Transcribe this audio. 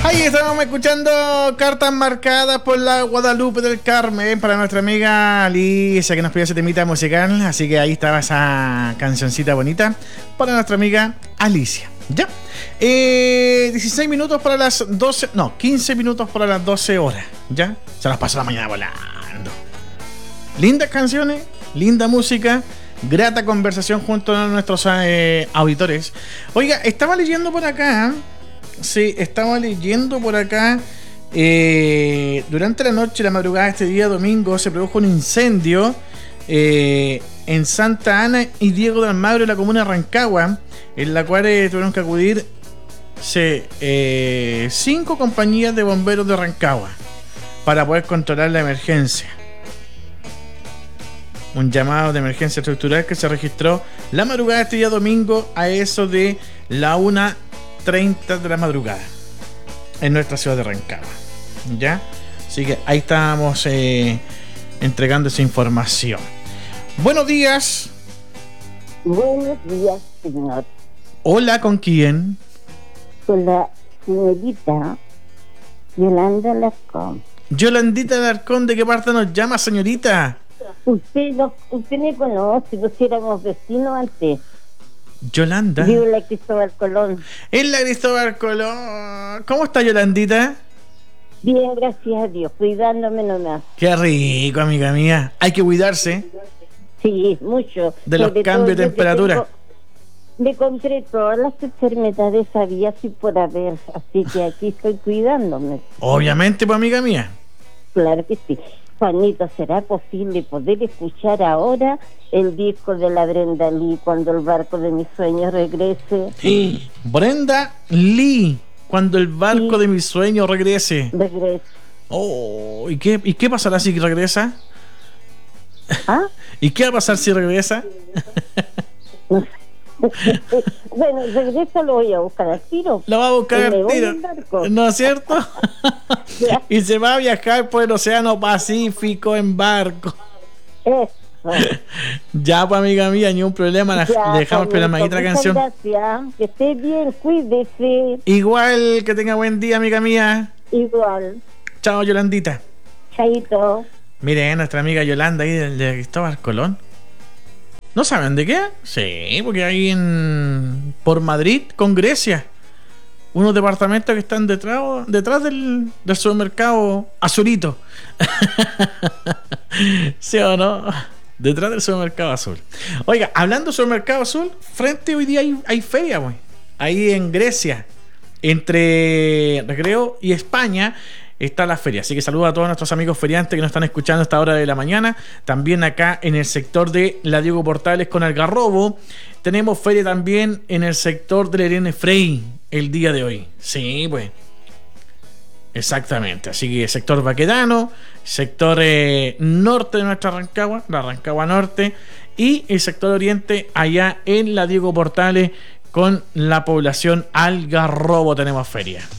Ahí estábamos escuchando Cartas Marcadas por la Guadalupe del Carmen para nuestra amiga Alicia, que nos pidió ese temita musical. Así que ahí estaba esa cancioncita bonita para nuestra amiga Alicia. Ya. 16 minutos para las 12. No, 15 minutos para las 12 horas. Ya. Se nos pasó la mañana volando. Lindas canciones, linda música, grata conversación junto a nuestros auditores. Oiga, estaba leyendo por acá. Sí, estaba leyendo por acá. Durante la noche, la madrugada de este día domingo, se produjo un incendio en Santa Ana y Diego de Almagro, en la comuna de Rancagua, en la cual tuvieron que acudir 5 compañías de bomberos de Rancagua para poder controlar la emergencia. Un llamado de emergencia estructural que se registró la madrugada de este día domingo a eso de la 1:30 de la madrugada en nuestra ciudad de Rancagua. ¿Ya? Así que ahí estábamos entregando esa información. Buenos días. Buenos días, señor. Hola, ¿con quién? Con la señorita Yolanda Alarcón. Yolandita Alarcón, ¿de qué parte nos llama, señorita? Usted me conoce, pues éramos vecinos antes. Yolanda. Vivo en la Cristóbal Colón. En la Cristóbal Colón. ¿Cómo está, Yolandita? Bien, gracias a Dios, cuidándome nomás. Qué rico, amiga mía. Hay que cuidarse Sí, mucho. de los Sobre cambios de todo yo que temperatura. me compré todas las enfermedades había y por haber, así que aquí estoy cuidándome. Obviamente, pues, amiga mía. Claro que sí. Juanito, ¿será posible poder escuchar ahora el disco de la Brenda Lee, Cuando el barco de mis sueños regrese? Brenda Lee, Cuando el barco de mis sueños regrese. Regrese. Oh, ¿y qué pasará si regresa? ¿Ah? ¿Y qué va a pasar si regresa? No sé. Bueno, regreso, lo voy a buscar al tiro. Lo va a buscar al tiro, ¿no es cierto? Y se va a viajar por el Océano Pacífico en barco. Eso. Ya, pues, amiga mía, ni un problema. Le dejamos programadita la canción. Gracias. Que esté bien, cuídese. Igual, que tenga buen día, amiga mía. Igual. Chao, Yolandita. Chaito. Mire, nuestra amiga Yolanda ahí de Cristóbal Colón. ¿No saben de qué? Sí, porque ahí por Madrid, con Grecia, unos departamentos que están detrás del supermercado Azulito. ¿Sí o no? Detrás del supermercado Azul. Oiga, hablando de supermercado Azul, frente hoy día hay feria, pues. Ahí en Grecia, entre Recreo y España, está la feria. Así que saludo a todos nuestros amigos feriantes que nos están escuchando a esta hora de la mañana. También acá en el sector de la Diego Portales con Algarrobo. Tenemos feria también en el sector de la Irene Frey el día de hoy. Sí, pues. Exactamente. Así que sector Baquedano, sector norte de nuestra Rancagua, la Rancagua Norte, y el sector oriente allá en la Diego Portales con la población Algarrobo tenemos feria.